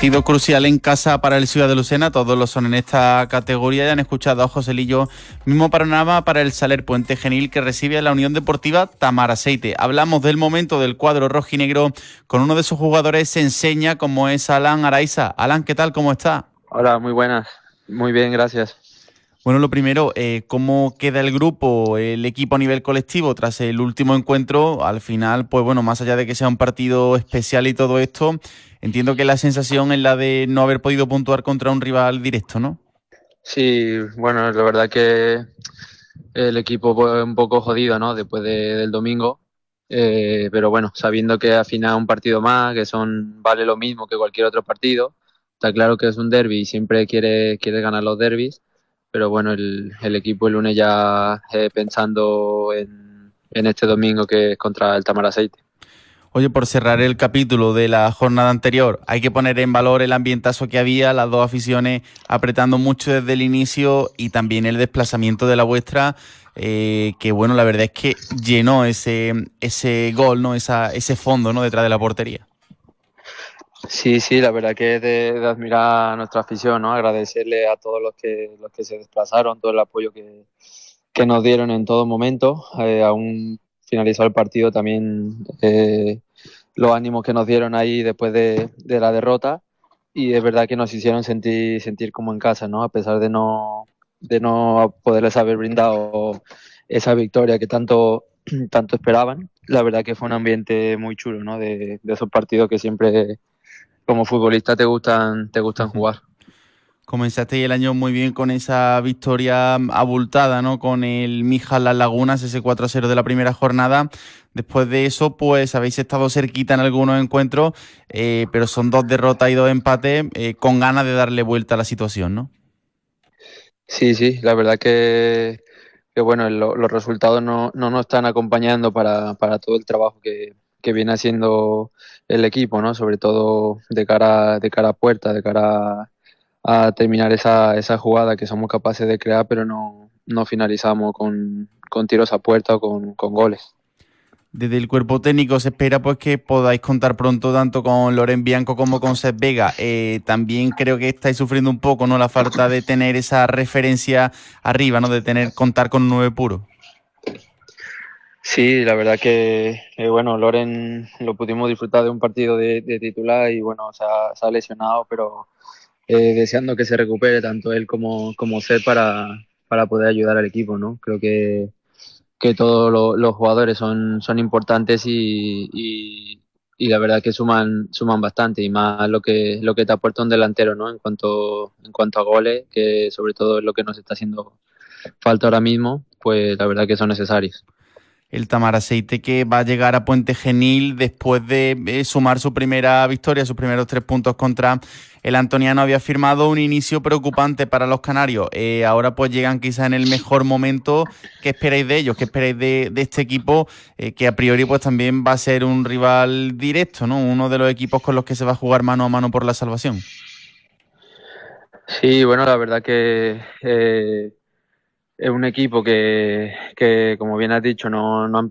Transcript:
Partido crucial en casa para el Ciudad de Lucena, todos lo son en esta categoría. Ya han escuchado a José Lillo. Mismo panorama para el Saler Puente Genil, que recibe a la Unión Deportiva Tamaraceite. Hablamos del momento del cuadro rojinegro con uno de sus jugadores, se enseña, como es Alan Araiza. Alan, ¿qué tal? ¿Cómo está? Hola, muy buenas. Muy bien, gracias. Bueno, lo primero, ¿cómo queda el grupo, el equipo a nivel colectivo tras el último encuentro? Al final, pues bueno, más allá de que sea un partido especial y todo esto, entiendo que la sensación es la de no haber podido puntuar contra un rival directo, ¿no? Sí, bueno, la verdad que el equipo fue un poco jodido, ¿no? Del domingo. Pero bueno, sabiendo que al final un partido más, vale lo mismo que cualquier otro partido. Está claro que es un derbi y siempre quiere ganar los derbis. Pero bueno, el equipo el lunes ya pensando en este domingo que es contra el Tamaraceite. Oye, por cerrar el capítulo de la jornada anterior, hay que poner en valor el ambientazo que había, las dos aficiones apretando mucho desde el inicio y también el desplazamiento de la vuestra, que bueno, la verdad es que llenó ese gol, ¿no? Ese fondo, ¿no? Detrás de la portería. Sí, sí, la verdad que es de admirar a nuestra afición, ¿no? Agradecerle a todos los que se desplazaron, todo el apoyo que nos dieron en todo momento. Aún finalizado el partido también los ánimos que nos dieron ahí después de la derrota y es verdad que nos hicieron sentir como en casa, ¿no? A pesar de no poderles haber brindado esa victoria que tanto esperaban. La verdad que fue un ambiente muy chulo, ¿no? De esos partidos que siempre como futbolista te gustan Ujú. jugar. Comenzaste el año muy bien con esa victoria abultada, ¿no? Con el Mijas Las Lagunas, ese 4-0 de la primera jornada. Después de eso, pues habéis estado cerquita en algunos encuentros, pero son 2 derrotas y 2 empates, con ganas de darle vuelta a la situación, ¿no? Sí, sí, la verdad que bueno, los resultados no nos están acompañando para todo el trabajo que viene haciendo el equipo, ¿no? Sobre todo de cara a puerta, de cara a terminar esa jugada que somos capaces de crear, pero no finalizamos con tiros a puerta o con goles. Desde el cuerpo técnico se espera pues que podáis contar pronto tanto con Loren Bianco como con Seth Vega. También creo que estáis sufriendo un poco, ¿no? La falta de tener esa referencia arriba, ¿no? De contar con un 9 puro. Sí, la verdad que bueno, Loren lo pudimos disfrutar de un partido de titular y bueno, se ha lesionado, pero deseando que se recupere tanto él como Seth para poder ayudar al equipo, ¿no? Creo que todos los jugadores son importantes y la verdad que suman bastante y más lo que te aporta un delantero, ¿no? En cuanto a goles, que sobre todo es lo que nos está haciendo falta ahora mismo, pues la verdad que son necesarios. El Tamaraceite, que va a llegar a Puente Genil después de sumar su primera victoria, sus primeros 3 puntos contra el Antoniano. Había firmado un inicio preocupante para los canarios. Ahora pues llegan quizá en el mejor momento. ¿Qué esperáis de ellos? ¿Qué esperáis de este equipo? Que a priori pues también va a ser un rival directo, ¿no? Uno de los equipos con los que se va a jugar mano a mano por la salvación. Sí, bueno, la verdad que es un equipo que como bien has dicho, no ha